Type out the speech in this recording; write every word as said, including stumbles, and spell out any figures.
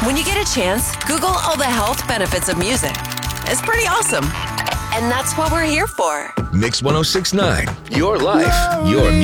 When you get a chance, Google all the health benefits of music. It's pretty awesome. And that's what we're here for. Mix one oh six point nine, your life, your music.